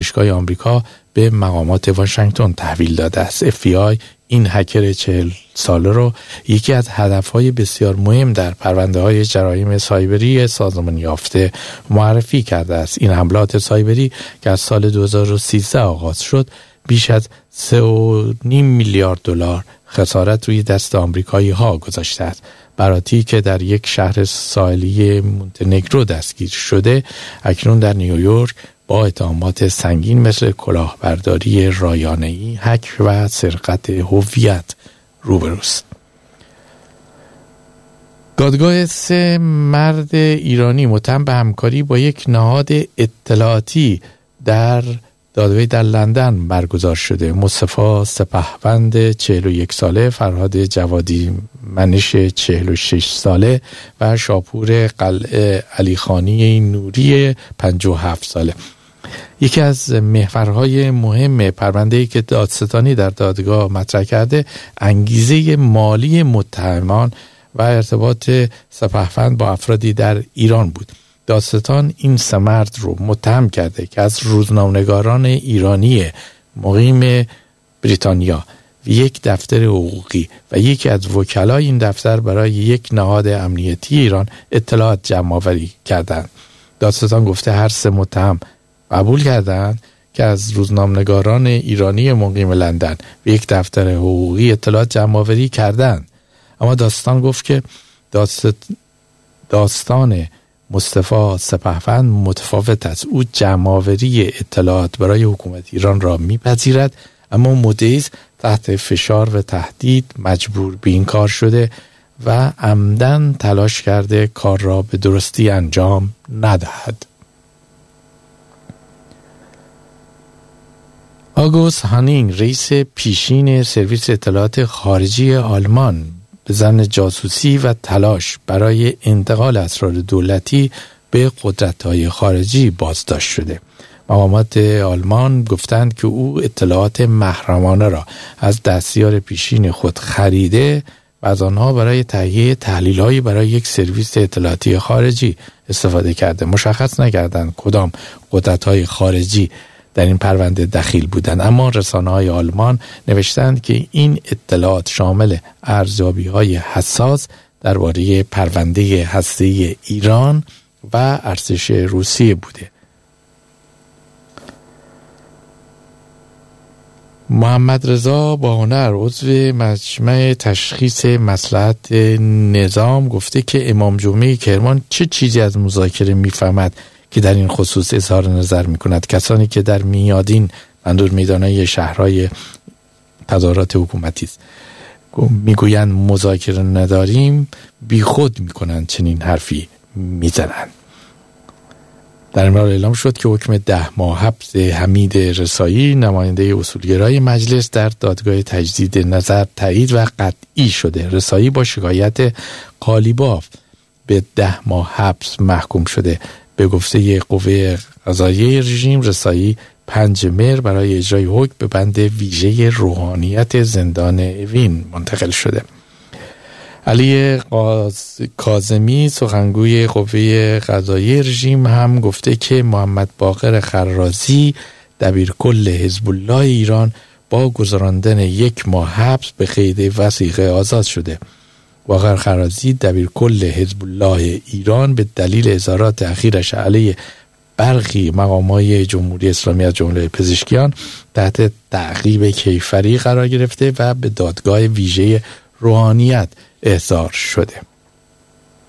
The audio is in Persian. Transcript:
دانشگاه آمریکا به مقامات واشنگتن تحویل داده است. FBI این هکر 40 ساله رو یکی از هدفهای بسیار مهم در پرونده‌های جرایم سایبری سازمان یافته معرفی کرده است. این حملات سایبری که از سال 2013 آغاز شد بیش از 3.5 میلیارد دلار خسارت روی دست آمریکایی ها گذاشته است. براتی که در یک شهر ساحلی مونتنگرو دستگیر شده اکنون در نیویورک با اتهامات سنگین مثل کلاهبرداری رایانه‌ای، هک و سرقت هویت روبروست. دادگاه 3 مرد ایرانی متهم به همکاری با یک نهاد اطلاعاتی در دادگاهی در لندن برگزار شده. مصطفی سپهوند 41 ساله، فرهاد جوادی منش 46 ساله و شاپور قلعه علیخانی نوری 57 ساله. یکی از محورهای مهم پرونده‌ای که دادستانی در دادگاه مطرح کرده انگیزه مالی متهمان و ارتباط سپهوند با افرادی در ایران بود. دادستان این سه مرد رو متهم کرده که از روزنامه‌نگاران ایرانی مقیم بریتانیا و یک دفتر حقوقی و یکی از وکلای این دفتر برای یک نهاد امنیتی ایران اطلاعات جمع‌آوری کردند. دادستان گفته هر سه متهم قبول کردند که از روزنامه‌نگاران ایرانی مقیم لندن و یک دفتر حقوقی اطلاعات جمع‌آوری کردند. اما دادستان گفت که داستان مصطفی سپهوند متفاوت است. او جمع‌آوری اطلاعات برای حکومت ایران را میپذیرد، اما مدعی تحت فشار و تهدید مجبور به این کار شده و عمدن تلاش کرده کار را به درستی انجام ندهد. آگوست هانینگ رئیس پیشین سرویس اطلاعات خارجی آلمان به ضمن جاسوسی و تلاش برای انتقال اسرار دولتی به قدرت‌های خارجی بازداشت شده. مقامات آلمان گفتند که او اطلاعات محرمانه را از دستیار پیشین خود خریده و از آنها برای تهیه تحلیل‌هایی برای یک سرویس اطلاعاتی خارجی استفاده کرده. مشخص نکردند کدام قدرت‌های خارجی در این پرونده دخیل بودند، اما رسانه‌های آلمان نوشتند که این اطلاعات شامل ارزیابی‌های حساس درباره پرونده هسته‌ای ایران و ارتش روسیه بوده. محمد رضا باهنر عضو مجمع تشخیص مصلحت نظام گفته که امام جمعه کرمان چه چیزی از مذاکره میفهمد که در این خصوص اظهار نظر میکند. کسانی که در میادین منظور میدانای شهرهای تظاهرات حکومتی است میگویند مذاکره نداریم، بی خود میکنند چنین حرفی میزنند. در امرار اعلام شد که حکم 10 ماه حبس حمید رسایی نماینده اصولگرای مجلس در دادگاه تجدید نظر تایید و قطعی شده. رسایی با شکایت قالیباف به 10 ماه حبس محکوم شده. به گفته قوه قضاییه رژیم رسایی 5 مهر برای اجرای حکم به بند ویژه روحانیت زندان اوین منتقل شده. علی کاظمی سخنگوی قوه قضاییه رژیم هم گفته که محمد باقر خرازی دبیرکل حزب الله ایران با گذراندن 1 ماه حبس به قید وثیقه آزاد شده. باقر خرازی دبیرکل حزب الله ایران به دلیل اظهارات اخیرش علیه برخی مقامات جمهوری اسلامی از جمله پزشکیان تحت تعقیب کیفری قرار گرفته و به دادگاه ویژه روحانیت احضار شده.